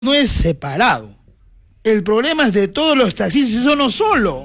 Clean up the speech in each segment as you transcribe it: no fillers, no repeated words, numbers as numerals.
no es separado. El problema es de todos los taxistas, eso no solo.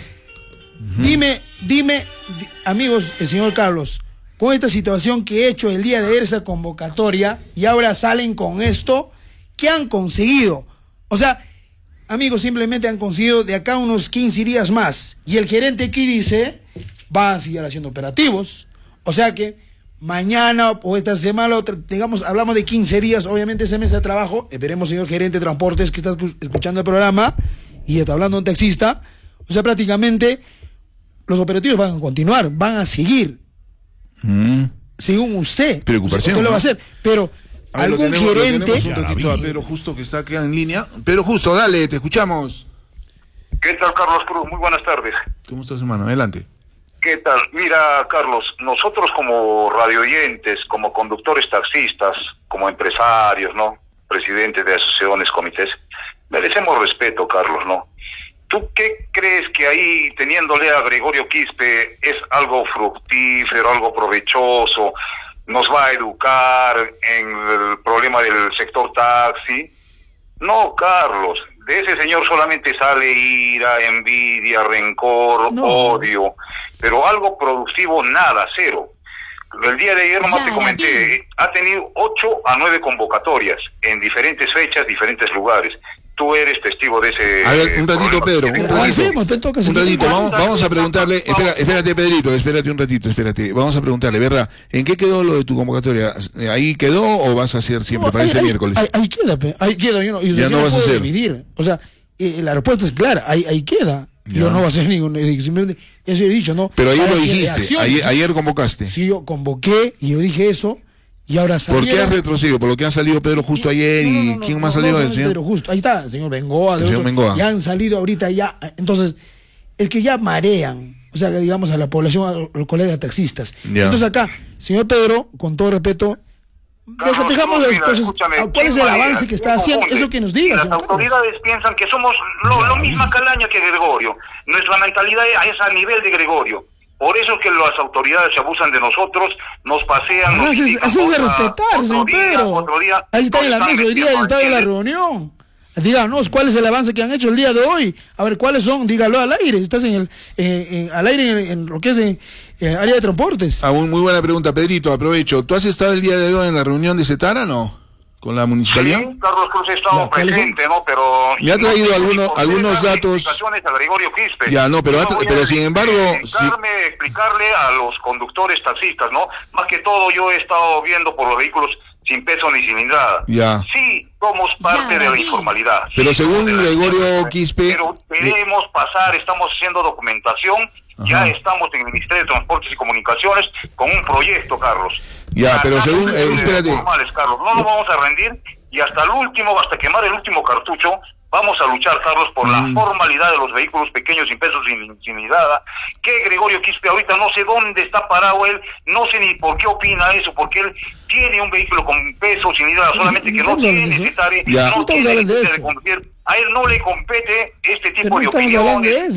Dime, amigos, el señor Carlos, con esta situación que he hecho el día de ayer, esa convocatoria, y ahora salen con esto, ¿qué han conseguido? O sea, amigos, simplemente han conseguido de acá unos 15 días más. Y el gerente aquí dice, va a seguir haciendo operativos. O sea que mañana o esta semana, digamos, hablamos de 15 días, obviamente ese mes de trabajo. Esperemos, señor gerente de transportes que está escuchando el programa y está hablando un taxista. O sea, prácticamente los operativos van a continuar, van a seguir. Según usted. Preocupación. Usted lo va a hacer. Pero algún gerente. Un ratito a Pedro Justo que está acá en línea. Pedro Justo, dale, te escuchamos. ¿Qué tal, Carlos Cruz? Muy buenas tardes. ¿Cómo estás, hermano? Adelante. ¿Qué tal? Mira, Carlos, nosotros como radioyentes, como conductores taxistas, como empresarios, ¿no? Presidentes de asociaciones, comités, merecemos respeto, Carlos, ¿no? ¿Tú qué crees que ahí, teniéndole a Gregorio Quispe, es algo fructífero, algo provechoso, nos va a educar en el problema del sector taxi? No, Carlos, de ese señor solamente sale ira, envidia, rencor, odio, pero algo productivo nada, cero. El día de ayer nomás te comenté, ha tenido 8 a 9 convocatorias en diferentes fechas, diferentes lugares. Tú eres testigo de ese... A ver, un ratito, Pedro, un ratito, vamos a preguntarle, espérate, Pedrito, espérate un ratito, vamos a preguntarle, ¿verdad? ¿En qué quedó lo de tu convocatoria? ¿Ahí quedó o vas a hacer siempre para ese miércoles? Ahí queda, yo no vas a hacer. Dividir. O sea, la respuesta es clara, ahí queda. Ya. Yo no voy a hacer ningún, simplemente, eso he dicho, ¿no? Pero ayer lo dijiste, ayer convocaste. Sí, yo convoqué y yo dije eso. Y ahora ¿por qué has retrocedido? ¿Por lo que han salido Pedro Justo ayer y quién más salió? El señor Pedro Justo, ahí está, el señor Bengoa. Ya han salido ahorita ya. Entonces, es que ya marean, o sea, que digamos a la población, a los colegas taxistas. Ya. Entonces acá, señor Pedro, con todo respeto, desatejamos las cosas. ¿Cuál es el avance que está haciendo? Es lo que nos diga. Las autoridades piensan que somos lo misma calaña que Gregorio. Nuestra mentalidad es a nivel de Gregorio. Por eso es que las autoridades se abusan de nosotros, nos pasean, nos critican. Así es de respetar, señor Pedro. Ahí está en la mesa, hoy día está en la reunión. Díganos cuál es el avance que han hecho el día de hoy. A ver, ¿cuáles son? Dígalo al aire. Estás al aire en lo que es área de transportes. Muy buena pregunta, Pedrito. Aprovecho. ¿Tú has estado el día de hoy en la reunión de Cetara, no? ¿Con la municipalidad? Sí, Carlos Cruz ha estado presente, ¿no? Pero... Me ha traído algunos datos... A Gregorio Quispe. Ya, no, pero sin embargo... Explicarle a los conductores taxistas, ¿no? Más que todo yo he estado viendo por los vehículos sin peso ni cilindrada. Ya. Sí, somos parte de la informalidad. Pero sí, según Gregorio Quispe... Pero queremos pasar, estamos haciendo documentación, ya estamos en el Ministerio de Transportes y Comunicaciones con un proyecto, Carlos. Ya, pero según... espérate. Carlos, no nos vamos a rendir y hasta hasta quemar el último cartucho, vamos a luchar, Carlos, por la formalidad de los vehículos pequeños sin peso, sin mirada. Que Gregorio Quispe ahorita no sé dónde está parado él, no sé ni por qué opina eso, porque él tiene un vehículo con peso, sin mirada, solamente que no tiene necesitario, no tiene de conducir. A él no le compete este tipo de opiniones.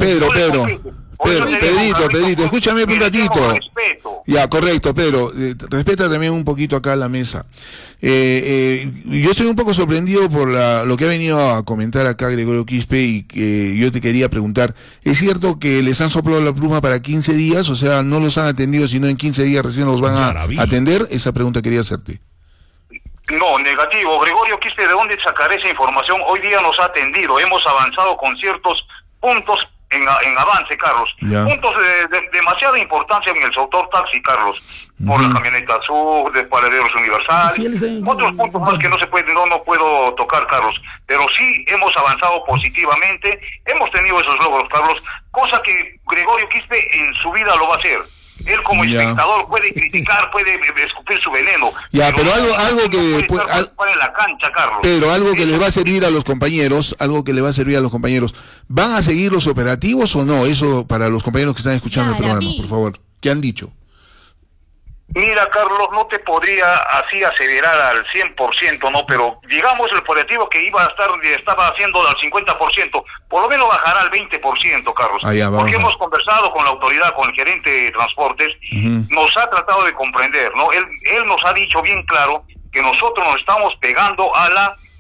Pedrito, escúchame un ratito. Ya, correcto, Pedro, respeta también un poquito acá la mesa. Yo estoy un poco sorprendido por lo que ha venido a comentar acá Gregorio Quispe y yo te quería preguntar, ¿es cierto que les han soplado la pluma para 15 días? O sea, no los han atendido, sino en 15 días recién los van a atender. Esa pregunta quería hacerte. No, negativo. Gregorio Quispe, ¿de dónde sacar esa información? Hoy día nos ha atendido, hemos avanzado con ciertos puntos en avance, Carlos. Ya. Puntos de demasiada importancia en el sector taxi, Carlos. Por la camioneta azul, de paraderos universales, otros puntos más que no puedo tocar, Carlos. Pero sí hemos avanzado positivamente, hemos tenido esos logros, Carlos, cosa que Gregorio Quispe en su vida lo va a hacer. Él como espectador puede criticar, puede escupir su veneno. Ya, pero algo que en la cancha, Carlos. Pero algo que les va a servir a los compañeros, ¿van a seguir los operativos o no? Eso para los compañeros que están escuchando el programa, por favor. ¿Qué han dicho? Mira, Carlos, no te podría así aseverar al 100%, ¿no? Pero digamos el operativo que estaba haciendo al 50%, por lo menos bajará al 20%, Carlos. Porque hemos conversado con la autoridad, con el gerente de transportes, nos ha tratado de comprender, ¿no? Él nos ha dicho bien claro que nosotros nos estamos pegando a la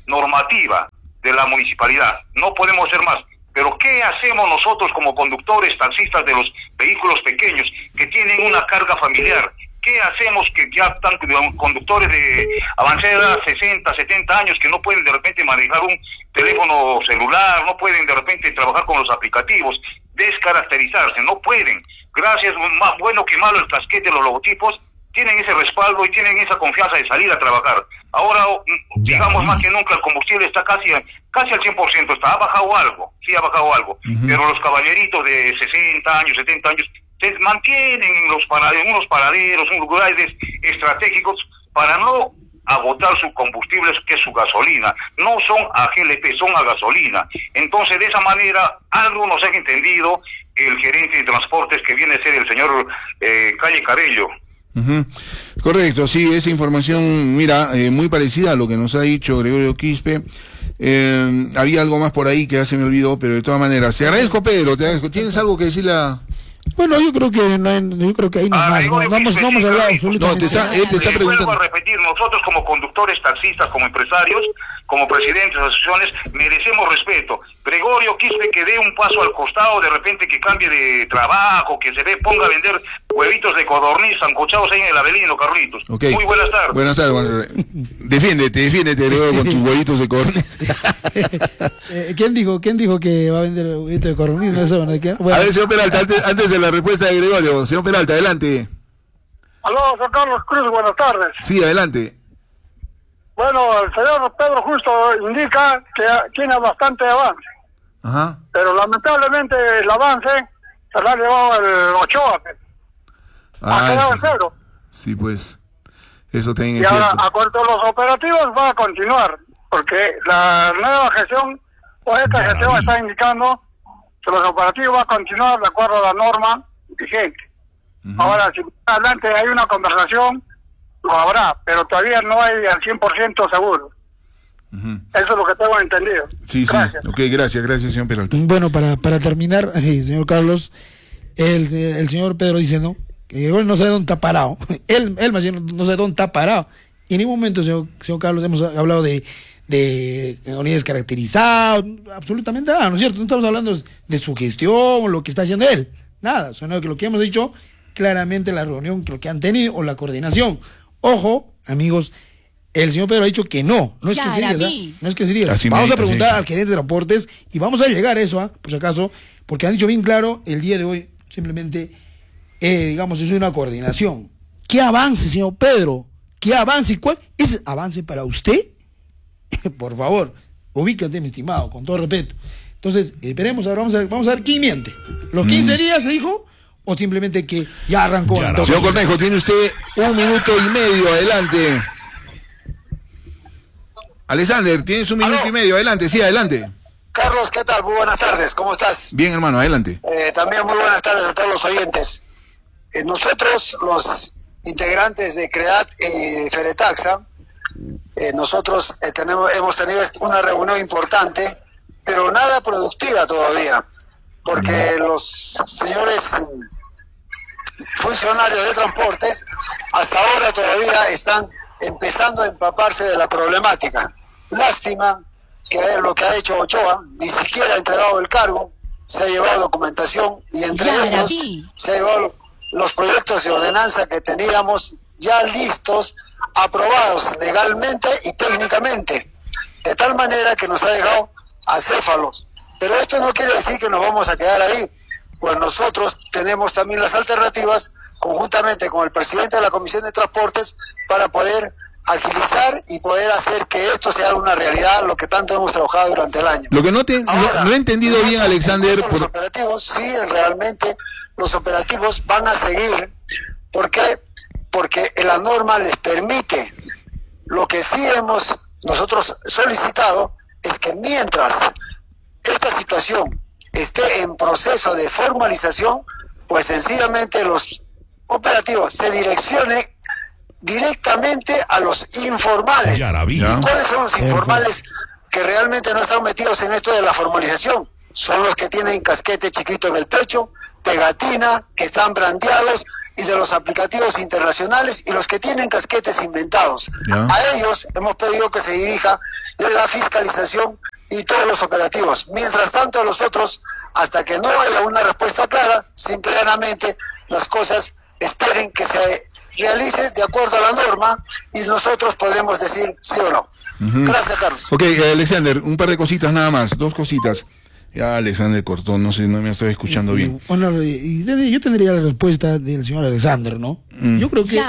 normativa de la municipalidad. No podemos hacer más. Pero ¿qué hacemos nosotros como conductores, taxistas de los vehículos pequeños que tienen una carga familiar? ¿Qué hacemos que ya están conductores de avanzada edad, 60, 70 años, que no pueden de repente manejar un teléfono celular, no pueden de repente trabajar con los aplicativos, descaracterizarse, no pueden? Gracias, más bueno que malo el casquete, los logotipos, tienen ese respaldo y tienen esa confianza de salir a trabajar. Ahora, digamos más que nunca, el combustible está casi al 100%, ha bajado algo, sí ha bajado algo, pero los caballeritos de 60 años, 70 años, se mantienen en unos paraderos, en lugares estratégicos para no agotar su combustible, que es su gasolina. No son a GLP, son a gasolina. Entonces, de esa manera, algo nos ha entendido el gerente de transportes, que viene a ser el señor Calle Cabello. Correcto, sí, esa información, mira, muy parecida a lo que nos ha dicho Gregorio Quispe. Había algo más por ahí que ya se me olvidó, pero de todas maneras, te agradezco, Pedro, te agradezco. ¿Tienes algo que decirle a...? Bueno, yo creo que ahí no más, no hemos hablado absolutamente. Él te está preguntando. Vuelvo a repetir, nosotros como conductores, taxistas, como empresarios, como presidentes de asociaciones, merecemos respeto. Gregorio Quispe, que dé un paso al costado, de repente que cambie de trabajo, que ponga a vender huevitos de codorniz sancochados ahí en el Avelino, Carlitos. Okay. Muy buenas tardes. Buenas tardes. Defiéndete, Gregorio, con tus huevitos de codorniz. ¿Quién dijo que va a vender huevitos de codorniz? No sé, bueno. A ver, señor Peralta, antes de la respuesta de Gregorio, señor Peralta, adelante. Aló, Juan Carlos Cruz, buenas tardes. Sí, adelante. Bueno, el señor Pedro justo indica que tiene bastante avance. Ajá. Pero lamentablemente el avance se lo ha llevado el Ochoa. Ha quedado en cero. Sí, pues, eso tiene y ahora, a cuanto a los operativos, va a continuar, porque la nueva gestión, o esta gestión está indicando que los operativos van a continuar de acuerdo a la norma vigente. Ahora, si adelante hay una conversación, lo habrá, pero todavía no hay al 100% seguro. Eso es lo que tengo entendido. Sí, gracias. Ok, gracias, señor Peralta. Bueno, para terminar, señor Carlos, el señor Pedro dice, ¿no?, que él no sabe dónde está parado. Él más bien no sabe dónde está parado. Y en ningún momento, señor Carlos, hemos hablado de unidades caracterizadas, absolutamente nada, ¿no es cierto? No estamos hablando de su gestión, lo que está haciendo él, nada, sino que lo que hemos dicho claramente en la reunión, que lo que han tenido, o la coordinación. Ojo, amigos, el señor Pedro ha dicho que no es que sería. Vamos a preguntar al gerente de transportes y vamos a llegar a eso, por si acaso, porque han dicho bien claro el día de hoy, simplemente, digamos, es una coordinación. ¿Qué avance, señor Pedro? ¿Qué avance? ¿Y cuál es avance para usted? Por favor, ubícate, mi estimado, con todo respeto. Entonces, esperemos, ahora vamos a ver quién miente. ¿Los 15 días se dijo? ¿O simplemente que ya arrancó? Señor Cornejo, tiene usted 1 minuto y medio, adelante. Alexander, tienes 1 minuto y medio, adelante, sí, adelante. Carlos, ¿qué tal? Muy buenas tardes, ¿cómo estás? Bien, hermano, adelante. También muy buenas tardes a todos los oyentes. Nosotros, los integrantes de CREAT y Feretaxa, nosotros hemos tenido una reunión importante, pero nada productiva todavía, porque los señores funcionarios de transportes hasta ahora todavía están empezando a empaparse de la problemática. Lástima que lo que ha hecho Ochoa, ni siquiera ha entregado el cargo, se ha llevado documentación y entre ellos se ha llevado los proyectos de ordenanza que teníamos ya listos, aprobados legalmente y técnicamente, de tal manera que nos ha dejado acéfalos. Pero esto no quiere decir que nos vamos a quedar ahí, pues nosotros tenemos también las alternativas, conjuntamente con el presidente de la Comisión de Transportes, para poder agilizar y poder hacer que esto sea una realidad, lo que tanto hemos trabajado durante el año. Lo que no he entendido bien, Alexander... Los operativos, sí, realmente los operativos van a seguir. ¿Por qué? Porque la norma les permite. Lo que sí hemos nosotros solicitado es que mientras esta situación esté en proceso de formalización, pues sencillamente los operativos se direccionen directamente a los informales. ¿Y cuáles son los informales que realmente no están metidos en esto de la formalización? Son los que tienen casquete chiquito en el pecho, pegatina, que están brandeados, y de los aplicativos internacionales, y los que tienen casquetes inventados. A ellos hemos pedido que se dirija la fiscalización y todos los operativos. Mientras tanto, nosotros, hasta que no haya una respuesta clara, simplemente las cosas esperen que se realice de acuerdo a la norma y nosotros podremos decir sí o no. Gracias, Carlos. Ok, Alexander, un par de cositas nada más, 2 cositas. Ya Alexander cortó, no sé, no me estoy escuchando bien. Bueno, yo tendría la respuesta del señor Alexander, ¿no? Yo creo que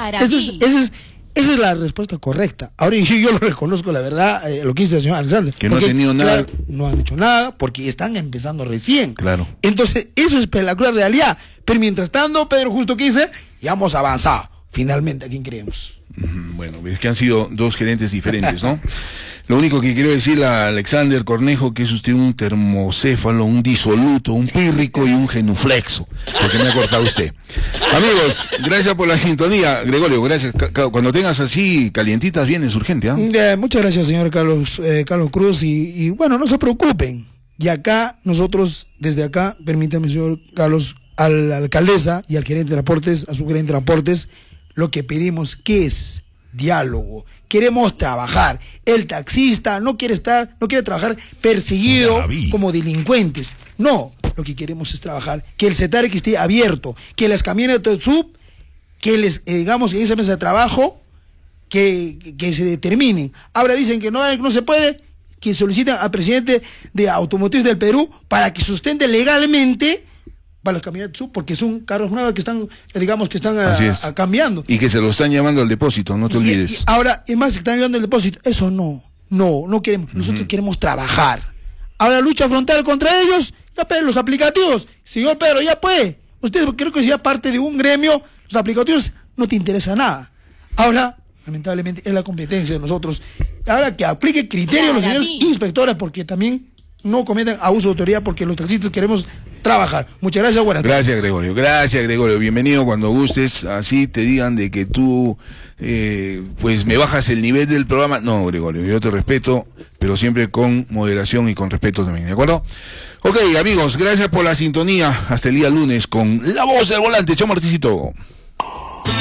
esa es la respuesta correcta. Ahora yo lo reconozco, la verdad, lo que dice el señor Alexander. Que no ha tenido nada. No han hecho nada porque están empezando recién. Claro. Entonces, eso es la cruel realidad. Pero mientras tanto, Pedro justo que dice, ya hemos avanzado. Finalmente, ¿a quién creemos? Bueno, es que han sido 2 gerentes diferentes, ¿no? Lo único que quiero decirle a Alexander Cornejo que es usted un termocéfalo, un disoluto, un pírrico y un genuflexo, porque me ha cortado usted. Amigos, gracias por la sintonía. Gregorio, gracias. Cuando tengas así calientitas vienes urgente, ¿ah? Muchas gracias, señor Carlos Cruz, y bueno, no se preocupen. Y acá, nosotros, desde acá, permítame, señor Carlos, a la alcaldesa y al gerente de transportes, a su gerente de transportes, lo que pedimos que es diálogo. Queremos trabajar. El taxista no quiere trabajar perseguido como delincuentes. No, lo que queremos es trabajar, que el CETAREC esté abierto, que las camionetas sub, que les, digamos, en esa mesa de trabajo, que se determinen. Ahora dicen que no se puede, que solicitan al presidente de Automotriz del Perú para que sustente legalmente para las camionetas sub, porque son carros nuevos que están, digamos, que están cambiando. Y que se lo están llevando al depósito, no te olvides. Y ahora, es más, se están llevando al depósito. Eso no queremos. Nosotros queremos trabajar. Ahora, lucha frontal contra ellos, ya pues, los aplicativos. Señor Pedro, ya pues. Usted creo que sea parte de un gremio, los aplicativos no te interesa nada. Ahora, lamentablemente, es la competencia de nosotros. Ahora que aplique criterios los señores inspectores, porque también no cometan abuso de autoridad, porque los taxistas queremos trabajar. Muchas gracias, buenas tardes. Gracias, Gregorio. Bienvenido cuando gustes. Así te digan de que tú, pues me bajas el nivel del programa. No, Gregorio, yo te respeto, pero siempre con moderación y con respeto también, ¿de acuerdo? Ok, amigos, gracias por la sintonía. Hasta el día lunes con La Voz del Volante. Chao, Marticito.